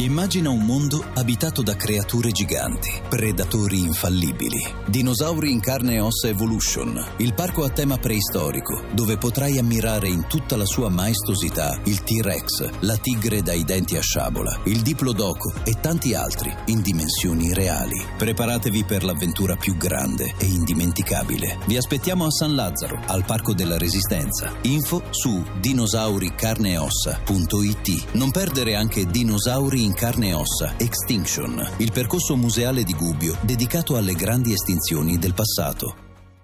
Immagina un mondo abitato da creature giganti, predatori infallibili. Dinosauri in carne e ossa Evolution, il parco a tema preistorico, dove potrai ammirare in tutta la sua maestosità il T-Rex, la tigre dai denti a sciabola, il Diplodocus e tanti altri in dimensioni reali. Preparatevi per l'avventura più grande e indimenticabile. Vi aspettiamo a San Lazzaro, al Parco della Resistenza. Info su dinosauricarneeossa.it. Non perdere anche Dinosauri in carne e ossa Extinction, il percorso museale di Gubbio dedicato alle grandi estinzioni del passato.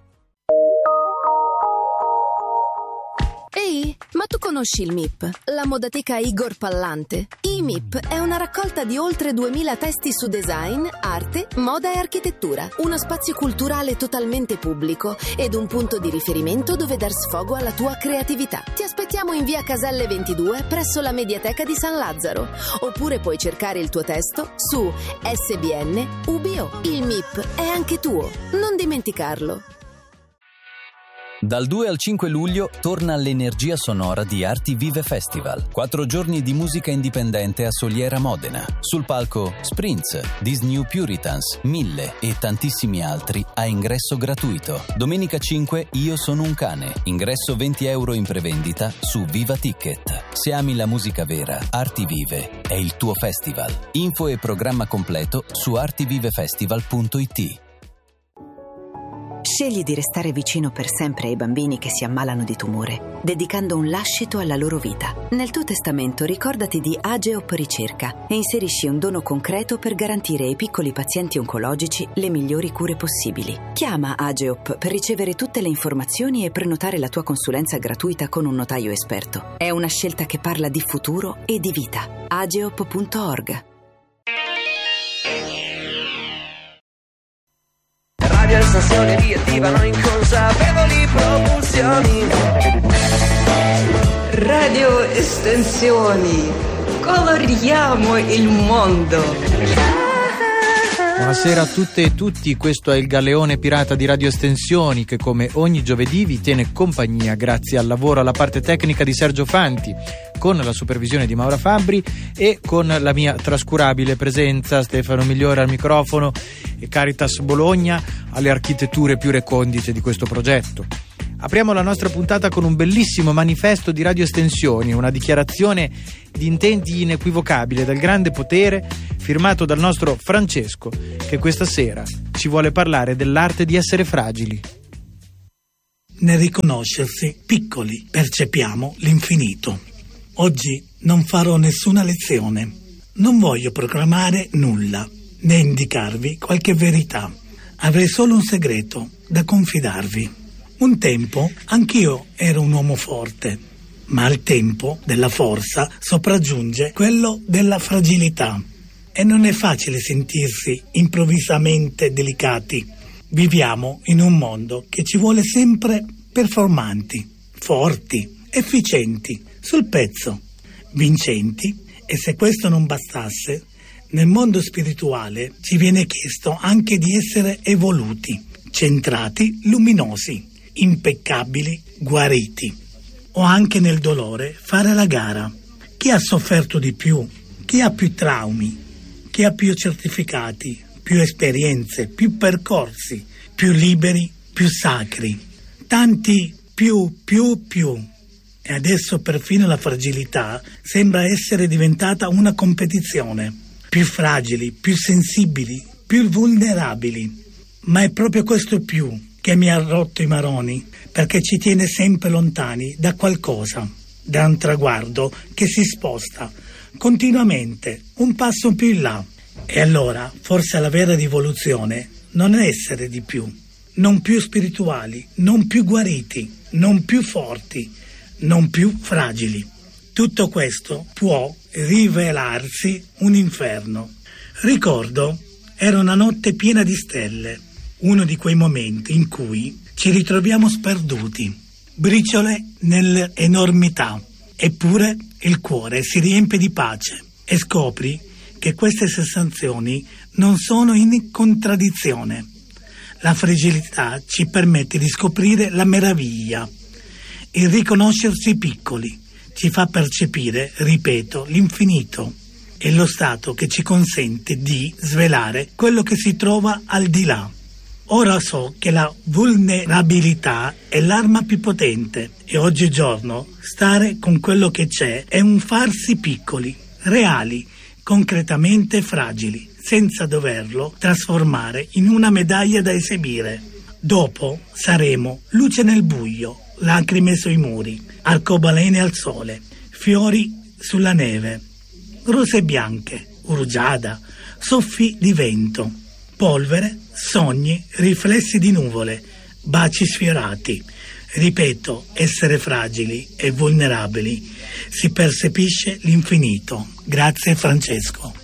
Ehi, ma tu conosci il MIP, la modateca Igor Pallante? I MIP è una raccolta di oltre 2000 testi su design, arte, moda e architettura. Uno spazio culturale totalmente pubblico ed un punto di riferimento dove dar sfogo alla tua creatività. Ti aspettiamo in via Caselle 22 presso la Mediateca di San Lazzaro. Oppure puoi cercare il tuo testo su SBN UBO. Il MIP è anche tuo, non dimenticarlo. Dal 2 al 5 luglio torna l'energia sonora di Arti Vive Festival. 4 giorni di musica indipendente a Soliera Modena. Sul palco Sprints, These New Puritans, 1000 e tantissimi altri a ingresso gratuito. Domenica 5 Io sono un cane. Ingresso €20 in prevendita su Viva Ticket. Se ami la musica vera, Arti Vive è il tuo festival. Info e programma completo su artivivefestival.it. Scegli di restare vicino per sempre ai bambini che si ammalano di tumore, dedicando un lascito alla loro vita. Nel tuo testamento ricordati di Ageop Ricerca e inserisci un dono concreto per garantire ai piccoli pazienti oncologici le migliori cure possibili. Chiama Ageop per ricevere tutte le informazioni e prenotare la tua consulenza gratuita con un notaio esperto. È una scelta che parla di futuro e di vita. Ageop.org. Le stazioni riattivano inconsapevoli propulsioni. Radio Estensioni, coloriamo il mondo. Buonasera a tutte e tutti, questo è il Galeone Pirata di Radio Estensioni che come ogni giovedì vi tiene compagnia grazie al lavoro alla parte tecnica di Sergio Fanti, con la supervisione di Maura Fabbri e con la mia trascurabile presenza, Stefano Migliore al microfono e Caritas Bologna alle architetture più recondite di questo progetto. Apriamo la nostra puntata con un bellissimo manifesto di Radio Estensioni, una dichiarazione di intenti inequivocabile del grande potere, firmato dal nostro Francesco, che questa sera ci vuole parlare dell'arte di essere fragili. Nel riconoscersi piccoli percepiamo l'infinito. Oggi non farò nessuna lezione, non voglio proclamare nulla, né indicarvi qualche verità. Avrei solo un segreto da confidarvi. Un tempo anch'io ero un uomo forte, ma al tempo della forza sopraggiunge quello della fragilità. E non è facile sentirsi improvvisamente delicati. Viviamo in un mondo che ci vuole sempre performanti, forti, efficienti, sul pezzo, vincenti, e se questo non bastasse, nel mondo spirituale ci viene chiesto anche di essere evoluti, centrati, luminosi, impeccabili, guariti. O anche nel dolore fare la gara. Chi ha sofferto di più? Chi ha più traumi? Chi ha più certificati, più esperienze, più percorsi, più liberi, più sacri? Tanti più. E adesso perfino la fragilità sembra essere diventata una competizione. Più fragili, più sensibili, più vulnerabili. Ma è proprio questo più che mi ha rotto i maroni, perché ci tiene sempre lontani da qualcosa, da un traguardo che si sposta continuamente, un passo più in là. E allora, forse la vera rivoluzione non è essere di più, non più spirituali, non più guariti, non più forti, non più fragili. Tutto questo può rivelarsi un inferno. Ricordo, era una notte piena di stelle, uno di quei momenti in cui ci ritroviamo sperduti, briciole nell'enormità, eppure il cuore si riempie di pace e scopri che queste sensazioni non sono in contraddizione. La fragilità ci permette di scoprire la meraviglia. Il riconoscersi piccoli ci fa percepire, ripeto, l'infinito. è lo stato che ci consente di svelare quello che si trova al di là. Ora so che la vulnerabilità è l'arma più potente e oggigiorno stare con quello che c'è è un farsi piccoli, reali, concretamente fragili, senza doverlo trasformare in una medaglia da esibire. Dopo saremo luce nel buio, lacrime sui muri, arcobalene al sole, fiori sulla neve, rose bianche, rugiada, soffi di vento, polvere, sogni, riflessi di nuvole, baci sfiorati. Ripeto, essere fragili e vulnerabili si percepisce l'infinito. Grazie Francesco.